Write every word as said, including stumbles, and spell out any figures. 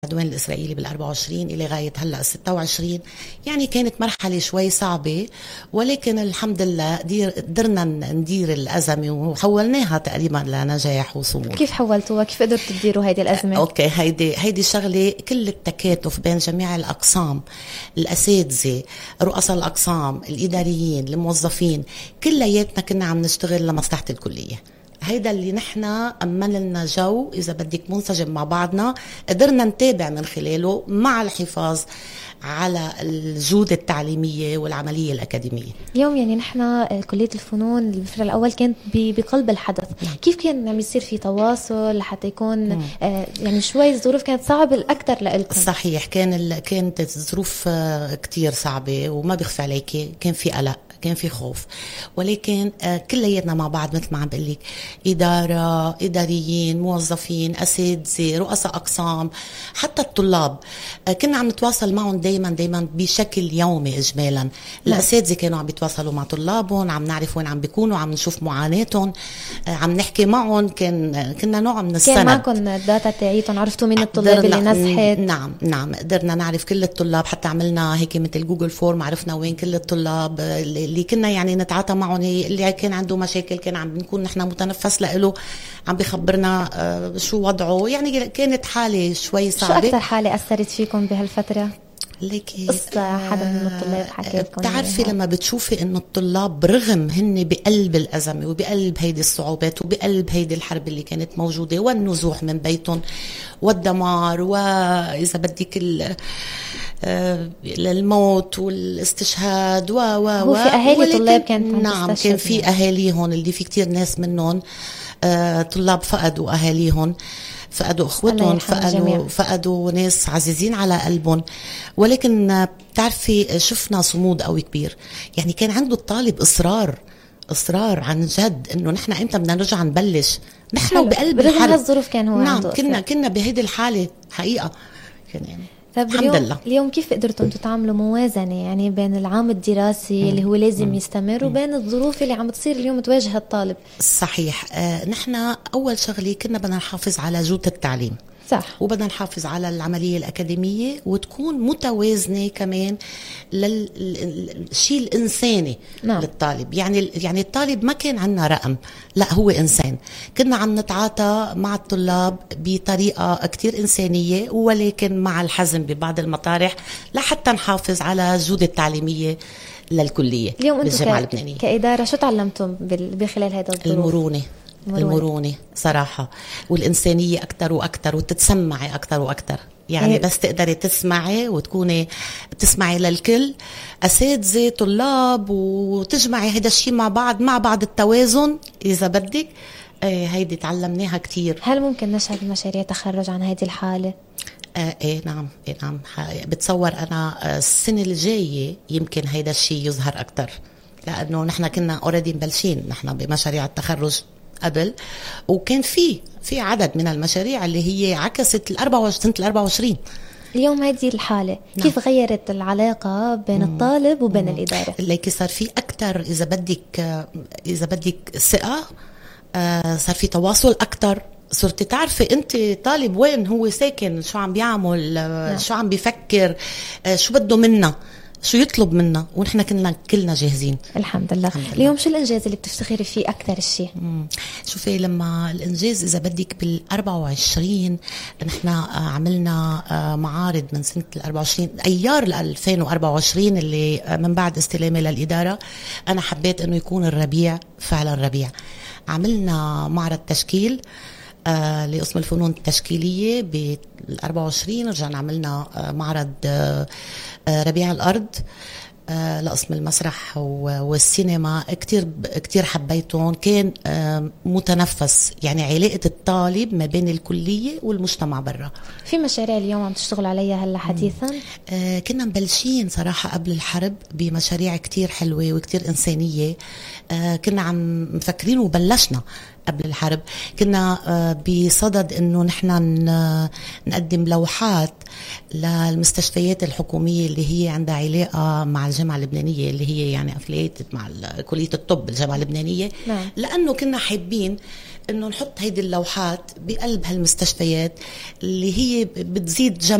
العدوان الإسرائيلي بالأربعة وعشرين إلى غاية هلأ الستة وعشرين. يعني كانت مرحلة شوي صعبة، ولكن الحمد لله قدرنا ندير الأزمة وحولناها تقريبا لنجاح وصمود. كيف حولتوها؟ كيف قدرتوا تديروا هيدي الأزمة؟ أوكي، هيدي هيدي شغلة كل التكاتف بين جميع الأقسام، الأساتذة، رؤساء الأقسام، الإداريين، الموظفين، كلياتنا كنا عم نشتغل لمصلحة الكلية. هيدا اللي نحن أمن لنا جو إذا بدك منسجم مع بعضنا، قدرنا نتابع من خلاله مع الحفاظ على الجودة التعليمية والعملية الأكاديمية. اليوم يعني نحن كلية الفنون الفرع الأول كانت بقلب الحدث، كيف كان عم يصير في تواصل لحتى يكون آه يعني شوي الظروف كانت صعبة الأكثر لإلكم؟ صحيح، كان كانت الظروف كتير صعبة وما بيخفى عليكي، كان في قلق، كان في خوف، ولكن كلياتنا مع بعض مثل ما عم بقول لك، إدارة، إداريين، موظفين، أساتذة، رؤساء أقسام، حتى الطلاب كنا عم نتواصل معهم دايما دايما بشكل يومي إجمالا. الأساتذة كانوا عم بيتواصلوا مع طلابهم، عم نعرف وين عم بيكونوا، عم نشوف معاناتهم، عم نحكي معهم، كان كنا نوع من السند. كان معكم الداتا تاعيتهم؟ عرفتوا مين الطلاب اللي نجحت؟ نعم نعم، قدرنا نعرف كل الطلاب، حتى عملنا هيك مثل جوجل فورم، عرفنا وين كل الطلاب اللي كنا يعني نتعاطى معهم، اللي كان عنده مشاكل كان عم نكون نحن متنفس له، عم بيخبرنا شو وضعه. يعني كانت حالة شوي صعبة. شو أكثر حالة أثرت فيكم بهالفترة؟ ليكي قصة حدا من الطلاب حكى لكم؟ بتعرفي لما بتشوفي انه الطلاب برغم هن بقلب الأزمة وبقلب هيدي الصعوبات وبقلب هيدي الحرب اللي كانت موجودة والنزوح من بيتهم والدمار وإذا بدك للموت والاستشهاد و و هو في أهالي طلاب كانت نعم، كان في أهاليهم اللي في كتير ناس منهم طلاب فقدوا أهاليهم، فقدوا اخوتهم، فقدوا فقدوا ناس عزيزين على قلبهم. ولكن بتعرفي شفنا صمود قوي كبير. يعني كان عنده الطالب اصرار اصرار عن جد انه نحن امتى بدنا نرجع نبلش نحن وبقلب الحرب. الظروف كان هو نعم عنده كنا كنا بهيدي الحاله حقيقه. كان يعني طيب اليوم, لله. اليوم كيف قدرتوا انتم تعملوا موازنة يعني بين العام الدراسي مم. اللي هو لازم مم. يستمر وبين الظروف اللي عم بتصير اليوم تواجه الطالب؟ صحيح. آه نحن أول شغلة كنا بدنا نحافظ على جودة التعليم، صح، وبدنا نحافظ على العملية الأكاديمية وتكون متوازنة كمان للشيء الإنساني. نعم. للطالب. يعني يعني الطالب ما كان عنا رقم، لا هو إنسان. كنا عم نتعاطى مع الطلاب بطريقة كتير إنسانية، ولكن مع الحزم ببعض المطارح لحتى نحافظ على الجودة التعليمية للكلية. اليوم أنتم كإدارة شو تعلمتم بخلال هذا الظروف؟ المرونة مرونة. المرونة صراحة، والإنسانية أكتر وأكتر، وتتسمعي أكتر وأكتر. يعني بس تقدري تسمعي وتكوني تسمعي للكل، أساتذة، طلاب، وتجمعي هذا الشيء مع بعض، مع بعض التوازن إذا بدك. هيدي تعلمناها كتير. هل ممكن نشهد مشاريع تخرج عن هذه الحالة؟ آه ايه نعم ايه نعم. بتصور أنا السنة الجاية يمكن هيدا الشيء يظهر أكتر، لأنه نحن كنا أوريدي مبلشين نحن بمشاريع التخرج قبل، وكان في في عدد من المشاريع اللي هي عكست الأربعة سنة الأربعة وعشرين. اليوم هذه الحالة نعم. كيف غيرت العلاقة بين مم. الطالب وبين مم. الإدارة؟ اللي صار في أكتر إذا بدك إذا بدك ثقة، آه صار في تواصل أكتر. صرتي تعرفي أنت طالب وين هو ساكن، شو عم بيعمل، نعم. شو عم بيفكر، آه شو بده منا، شو يطلب منا، ونحن كنا كلنا جاهزين الحمد لله. الحمد لله. اليوم شو الإنجاز اللي بتفتخري فيه أكثر الشيء؟ شوفي، لما الإنجاز إذا بدك بالأربعة وعشرين نحن عملنا معارض من سنة الأربعة وعشرين أيار الألفين وأربعة وعشرين اللي من بعد استلامي للإدارة. أنا حبيت أنه يكون الربيع فعلا ربيع. عملنا معرض تشكيل آه لقسم الفنون التشكيلية بالأربعة وعشرين. رجعنا عملنا آه معرض آه ربيع الأرض آه لقسم المسرح والسينما. كتير كتير حبيتهم. كان آه متنفس، يعني علاقة الطالب ما بين الكلية والمجتمع برا. في مشاريع اليوم عم تشتغل عليها هلا حديثا؟ آه كنا مبلشين صراحة قبل الحرب بمشاريع كتير حلوة وكتير إنسانية. آه كنا عم مفكرين وبلشنا قبل الحرب. كنا بصدد انه نحن نقدم لوحات للمستشفيات الحكومية اللي هي عندها علاقة مع الجامعة اللبنانية، اللي هي يعني افليتد مع كلية الطب الجامعة اللبنانية. نعم. لانه كنا حابين إنه نحط هيدي اللوحات بقلب هالمستشفيات اللي هي بتزيد جمال